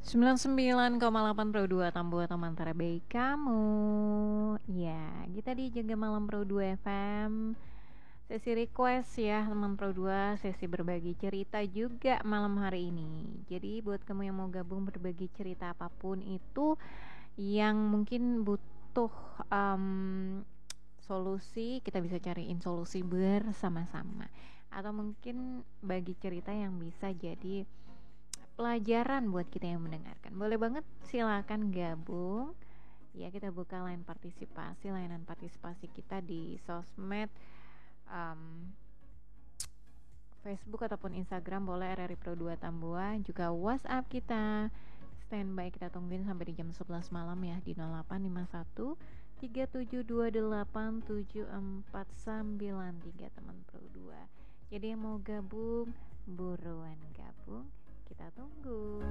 99,8 Pro 2 Tambua teman terbaik kamu. Ya, kita di Jaga Malam Pro 2 FM. Sesi request ya teman Pro 2, sesi berbagi cerita juga malam hari ini. Jadi buat kamu yang mau gabung berbagi cerita apapun itu, yang mungkin butuh solusi, kita bisa cariin solusi bersama-sama. Atau mungkin bagi cerita yang bisa jadi pelajaran buat kita yang mendengarkan. Boleh banget, silakan gabung. Ya, kita buka layanan partisipasi kita di sosmed, um, Facebook ataupun Instagram boleh RRI Pro 2 Tambua, juga WhatsApp kita standby, kita tungguin sampai di jam 11 malam ya di 0851 37287493 teman Pro 2. Jadi yang mau gabung buruan gabung, kita tunggu.